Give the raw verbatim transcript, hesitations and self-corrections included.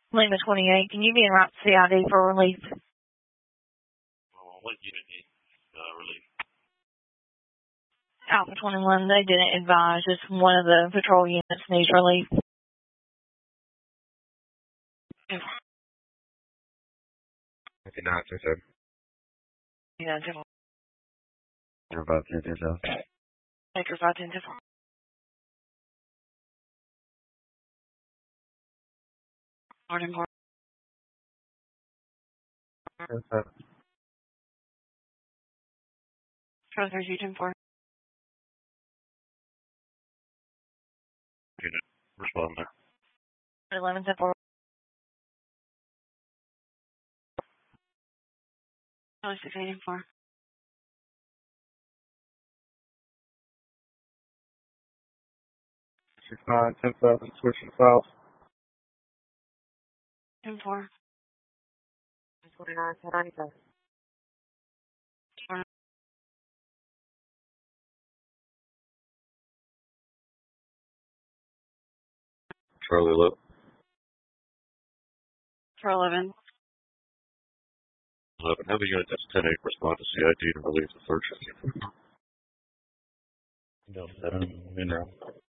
Lima twenty-eight, can you be in route C I D for relief? Well, what unit needs uh, relief? Alpha twenty-one, they didn't advise. Just one of the patrol units needs relief. fifty-nine, two seven. Yeah, two four. You're about ten, ten, seven. Baker five ten two four. Morning, morning. ten, seven. Charlie three two ten four. Unit, respond there. eleven ten four. Charlie six eighty four. six nine, ten, seven, switching south. ten four. twenty-nine, ten ninety-seven. Charlie eleven. For eleven. eleven. Have a unit that's ten eight respond to C I D to relieve the third shift. Delta seven, in route.